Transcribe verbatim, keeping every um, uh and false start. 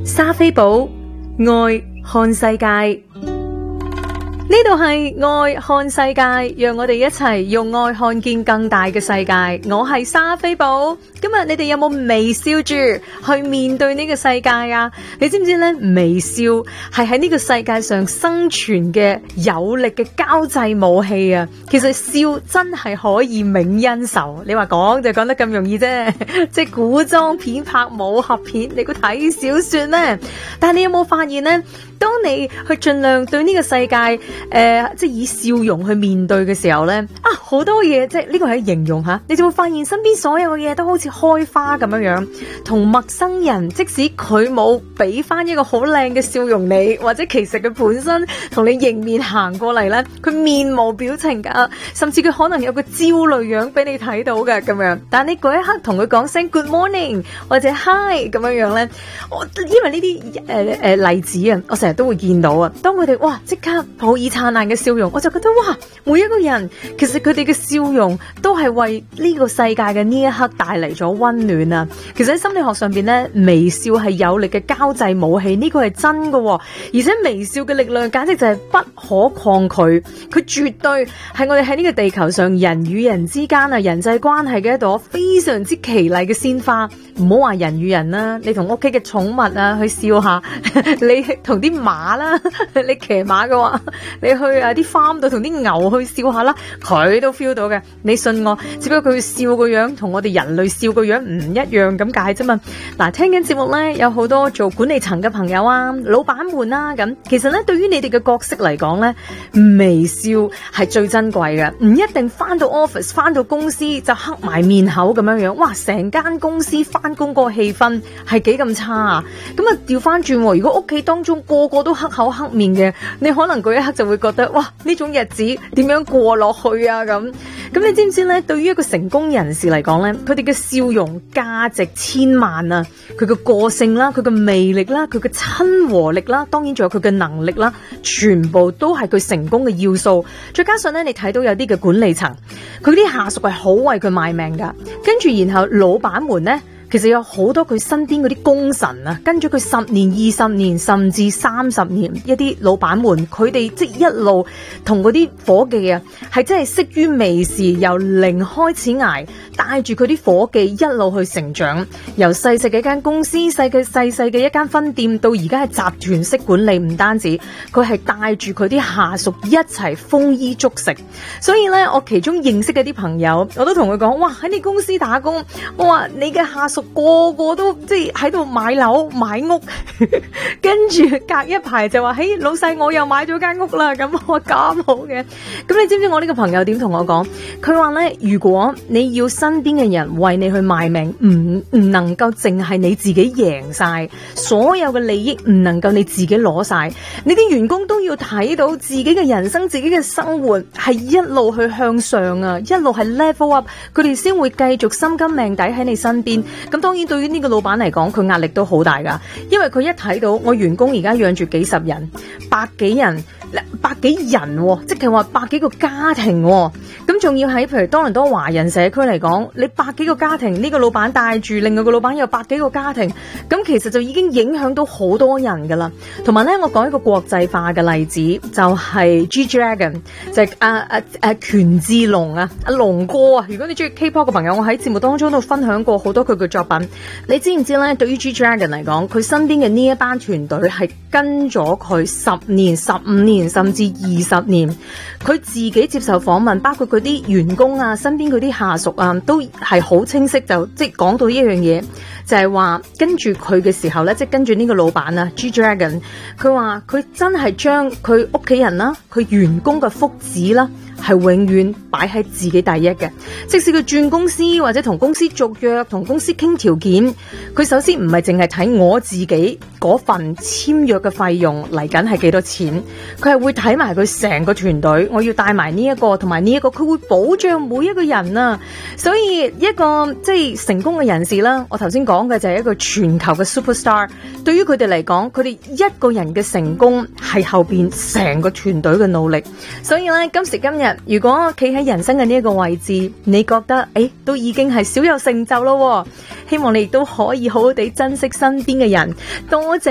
莎菲寶愛看世界，呢度係愛看世界，讓我哋一齊用愛看見更大嘅世界。我係莎菲寶，今日你哋有冇微笑住去面對呢個世界啊？你知唔知咧？微笑係喺呢個世界上生存嘅有力嘅交際武器啊！其實笑真係可以泯恩仇，你話講就講得咁容易啫，即係古裝片拍武俠片，你估睇小說咩？但係你有冇發現呢？當你去盡量對呢個世界誒、呃，即係以笑容去面對嘅時候呢，啊好多嘢，即係呢個係形容吓，你就會發現身邊所有嘅嘢都好似開花咁樣樣。同陌生人，即使佢冇俾翻一個好靚嘅笑容你，或者其實佢本身同你迎面行過嚟呢，佢面無表情噶，甚至佢可能有個焦慮樣俾你睇到嘅咁樣。但你嗰一刻同佢講聲 Good morning 或者 Hi 咁樣樣呢，我因為呢啲誒誒例子啊，我成日都會見到啊。當佢哋哇即刻抱以燦爛嘅笑容，我就覺得哇，每一個人其實佢哋嘅笑容都係為呢個世界嘅呢一刻帶嚟咗溫暖啊。其實喺心理學上邊咧，微笑係有力嘅交際武器，呢個係真嘅，而且微笑嘅力量簡直就係不可抗拒，佢絕對係我哋喺呢個地球上人與人之間啊人際關係嘅一朵非常之奇麗嘅鮮花。唔好話人與人啦，你同屋企嘅寵物啊去笑下，你同啲馬啦，你騎馬嘅話，你去啊啲 farm 度同啲牛去笑下啦，佢都 feel 到嘅。你信我，只不過佢笑個樣同我哋人類笑個樣唔一樣咁解啫嘛。嗱，聽緊節目咧，有好多做管理層嘅朋友啊、老闆們啦，咁其實咧對於你哋嘅角色嚟講咧，微笑係最珍貴嘅，唔一定翻到 office 翻到公司就黑埋面口咁樣樣，哇！成間公司翻工個氣氛係幾咁差啊！咁啊調翻轉，如果屋企當中個個都黑口黑面嘅，你可能嗰一刻就會覺得哇，呢種日子點樣過落去啊咁。咁你知唔知咧？對於一個成功人士嚟講咧，佢哋嘅笑容價值千萬啊！佢嘅個性啦，佢嘅魅力啦，佢嘅親和力啦，當然仲有佢嘅能力啦，全部都係佢成功嘅要素。再加上咧，你睇到有啲嘅管理層，佢啲下屬係好為佢賣命噶，跟住然後老闆們咧。其實有好多佢身邊嗰啲功臣啊，跟咗佢十年、二十年，甚至三十年，一啲老闆們，佢哋即一路同嗰啲伙計啊，係真係識於微時，由零開始捱，帶住佢啲伙計一路去成長，由細細嘅一間公司，細嘅細細嘅一間分店，到而家係集團式管理，唔單止，佢係帶住佢啲下屬一齊豐衣足食。所以咧，我其中認識嘅啲朋友，我都同佢講，哇，喺你公司打工，我話你嘅下屬個個都即係喺度買樓買屋，跟住隔一排就話，嘿，老細我又買咗間屋啦，咁我咁好嘅。咁你知唔知我呢個朋友點同我講？佢話咧，如果你要身邊嘅人為你去賣命，唔唔能夠淨係你自己贏晒，所有嘅利益唔能夠你自己攞晒，你啲員工都要睇到自己嘅人生、自己嘅生活係一路去向上啊，一路係 level up， 佢哋先會繼續心甘命抵喺你身邊。咁當然對於呢個老闆嚟講，佢壓力都好大噶，因為佢一睇到我員工而家養住幾十人、百幾人、百幾人、哦，即係話百幾個家庭、哦，咁仲要喺譬如多倫多華人社區嚟講，你百幾個家庭，呢、這個老闆帶住另外個老闆有百幾個家庭，咁其實就已經影響到好多人噶啦。同埋咧，我講一個國際化嘅例子，就係、是、G Dragon， 就係阿阿阿權志龍啊，阿龍哥啊。如果你中意 K-pop 嘅朋友，我喺節目當中都分享過好多佢嘅作品。你知唔知咧？對於 G Dragon 嚟講，佢身邊嘅呢一班團隊係跟咗佢十年、十五年，甚至二十年。佢自己接受訪問，包括佢啲員工啊、身邊佢啲下屬啊，都係好清晰，就即係講到一樣嘢，就係話跟住佢嘅時候咧，即係跟住呢個老闆啊 G Dragon， 佢話佢真係將佢屋企人啦、佢員工嘅福祉啦，係永遠擺喺自己第一嘅。即使佢轉公司或者同公司續約、同公司傾條件，佢首先唔係淨係睇我自己嗰份簽約嘅費用嚟緊係幾多錢，佢係會睇埋佢成個團隊，我要帶埋呢一個同埋呢一個，佢會保障每一個人啊。所以一個即係成功嘅人士啦，我頭先講嘅就係一個全球嘅 superstar。對於佢哋嚟講，佢哋一個人嘅成功係後邊成個團隊嘅努力。所以咧，今時今日如果企喺人生嘅呢一個位置，你覺得誒都已經係小有成就咯，希望你亦都可以好好地珍惜身邊嘅人，多謝。